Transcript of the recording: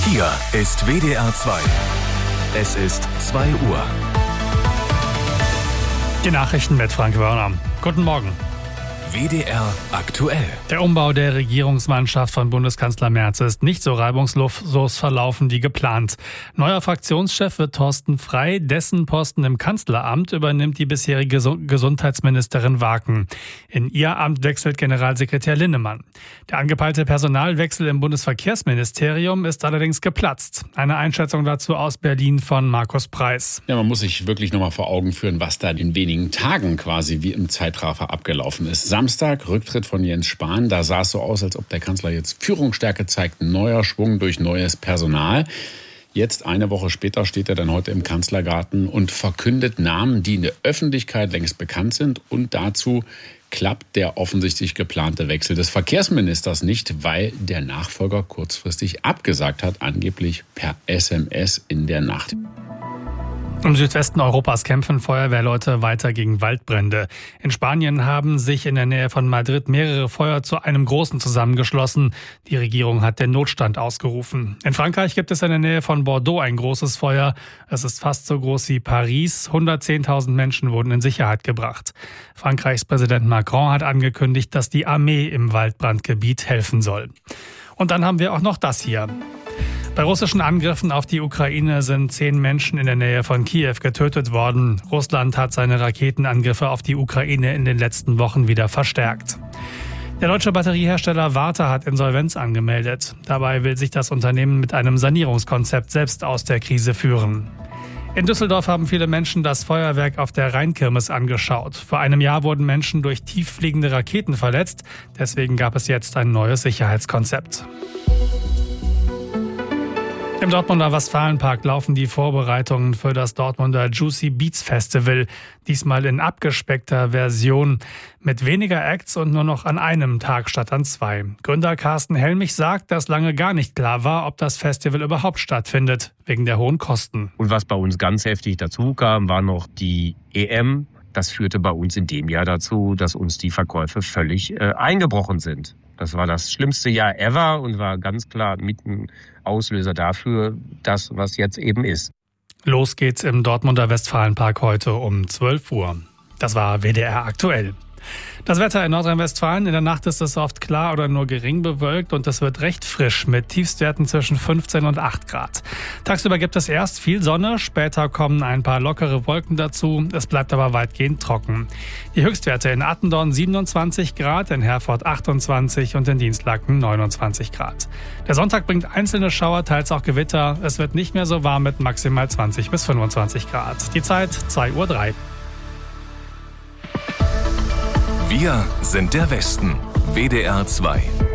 Hier ist WDR 2. Es ist 2 Uhr. Die Nachrichten mit Frank Wörner. Guten Morgen. WDR aktuell. Der Umbau der Regierungsmannschaft von Bundeskanzler Merz ist nicht so reibungslos verlaufen wie geplant. Neuer Fraktionschef wird Thorsten Frey. Dessen Posten im Kanzleramt übernimmt die bisherige Gesundheitsministerin Waken. In ihr Amt wechselt Generalsekretär Linnemann. Der angepeilte Personalwechsel im Bundesverkehrsministerium ist allerdings geplatzt. Eine Einschätzung dazu aus Berlin von Markus Preis. Ja, man muss sich wirklich nochmal vor Augen führen, was da in wenigen Tagen quasi wie im Zeitraffer abgelaufen ist. Samstag, Rücktritt von Jens Spahn. Da sah es so aus, als ob der Kanzler jetzt Führungsstärke zeigt. Neuer Schwung durch neues Personal. Jetzt, eine Woche später, steht er dann heute im Kanzlergarten und verkündet Namen, die in der Öffentlichkeit längst bekannt sind. Und dazu klappt der offensichtlich geplante Wechsel des Verkehrsministers nicht, weil der Nachfolger kurzfristig abgesagt hat, angeblich per SMS in der Nacht. Im Südwesten Europas kämpfen Feuerwehrleute weiter gegen Waldbrände. In Spanien haben sich in der Nähe von Madrid mehrere Feuer zu einem großen zusammengeschlossen. Die Regierung hat den Notstand ausgerufen. In Frankreich gibt es in der Nähe von Bordeaux ein großes Feuer. Es ist fast so groß wie Paris. 110.000 Menschen wurden in Sicherheit gebracht. Frankreichs Präsident Macron hat angekündigt, dass die Armee im Waldbrandgebiet helfen soll. Und dann haben wir auch noch das hier. Bei russischen Angriffen auf die Ukraine sind 10 Menschen in der Nähe von Kiew getötet worden. Russland hat seine Raketenangriffe auf die Ukraine in den letzten Wochen wieder verstärkt. Der deutsche Batteriehersteller Varta hat Insolvenz angemeldet. Dabei will sich das Unternehmen mit einem Sanierungskonzept selbst aus der Krise führen. In Düsseldorf haben viele Menschen das Feuerwerk auf der Rheinkirmes angeschaut. Vor einem Jahr wurden Menschen durch tieffliegende Raketen verletzt. Deswegen gab es jetzt ein neues Sicherheitskonzept. Im Dortmunder Westfalenpark laufen die Vorbereitungen für das Dortmunder Juicy Beats Festival. Diesmal in abgespeckter Version mit weniger Acts und nur noch an einem Tag statt an 2. Gründer Carsten Helmich sagt, dass lange gar nicht klar war, ob das Festival überhaupt stattfindet, wegen der hohen Kosten. Und was bei uns ganz heftig dazu kam, war noch die EM. Das führte bei uns in dem Jahr dazu, dass uns die Verkäufe völlig eingebrochen sind. Das war das schlimmste Jahr ever und war ganz klar mit ein Auslöser dafür, das, was jetzt eben ist. Los geht's im Dortmunder Westfalenpark heute um 12 Uhr. Das war WDR aktuell. Das Wetter in Nordrhein-Westfalen. In der Nacht ist es oft klar oder nur gering bewölkt und es wird recht frisch mit Tiefstwerten zwischen 15 und 8 Grad. Tagsüber gibt es erst viel Sonne, später kommen ein paar lockere Wolken dazu. Es bleibt aber weitgehend trocken. Die Höchstwerte in Attendorn 27 Grad, in Herford 28 und in Dienstlaken 29 Grad. Der Sonntag bringt einzelne Schauer, teils auch Gewitter. Es wird nicht mehr so warm mit maximal 20 bis 25 Grad. Die Zeit 2:03 Uhr. Wir sind der Westen. WDR 2.